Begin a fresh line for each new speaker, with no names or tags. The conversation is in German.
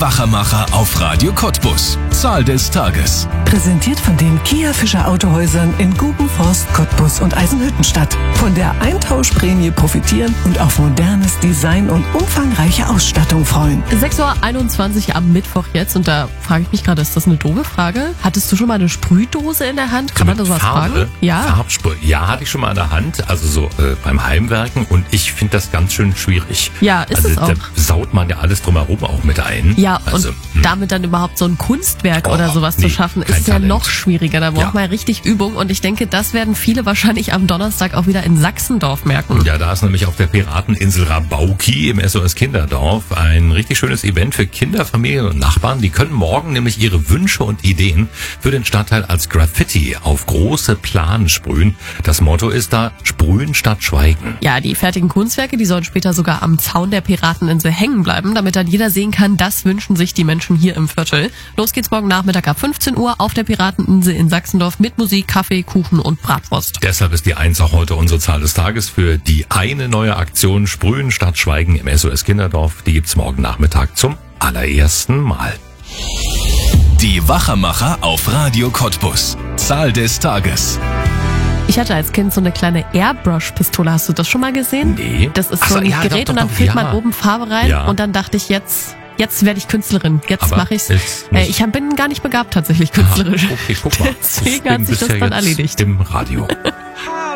Wachermacher auf Radio Cottbus. Zahl des Tages.
Präsentiert von den Kia Fischer Autohäusern in Gubenforst, Cottbus und Eisenhüttenstadt. Von der Eintauschprämie profitieren und auf modernes Design und umfangreiche Ausstattung freuen.
6:21 Uhr am Mittwoch jetzt, und da frage ich mich gerade, ist das eine doofe Frage? Hattest du schon mal eine Sprühdose in der Hand? Kann man das was fragen?
Ja. Farbsprüh. Ja, hatte ich schon mal in der Hand, also so beim Heimwerken, und ich finde das ganz schön schwierig.
Ja, ist es auch.
Da saut man ja alles drumherum auch mit ein.
Ja, also, und damit dann überhaupt so ein Kunstwerk oder sowas zu schaffen, ist ja noch schwieriger. Da braucht man richtig Übung, und ich denke, das werden viele wahrscheinlich am Donnerstag auch wieder in Sachsendorf merken.
Ja, da ist nämlich auf der Pirateninsel Rabauki im SOS Kinderdorf ein richtig schönes Event für Kinder, Familien und Nachbarn. Die können morgen nämlich ihre Wünsche und Ideen für den Stadtteil als Graffiti auf große Planen sprühen. Das Motto ist da: Sprühen statt Schweigen.
Ja, die fertigen Kunstwerke, die sollen später sogar am Zaun der Pirateninsel hängen bleiben, damit dann jeder sehen kann, das wünschen sich die Menschen hier im Viertel. Los geht's morgen Nachmittag ab 15 Uhr auf der Pirateninsel in Sachsendorf mit Musik, Kaffee, Kuchen und Bratwurst.
Deshalb ist die 1 auch heute unsere Zahl des Tages für die eine neue Aktion Sprühen statt Schweigen im SOS Kinderdorf. Die gibt's morgen Nachmittag zum allerersten Mal.
Die Wachermacher auf Radio Cottbus. Zahl des Tages.
Ich hatte als Kind so eine kleine Airbrush-Pistole. Hast du das schon mal gesehen?
Nee.
Das ist so ein Gerät, und dann füllt man oben Farbe rein.
Ja.
Und dann dachte ich, jetzt werde ich Künstlerin. Jetzt mache ich's.
Ich
bin gar nicht begabt tatsächlich künstlerisch.
Okay, guck mal.
Deswegen hat sich das dann erledigt.
Im Radio.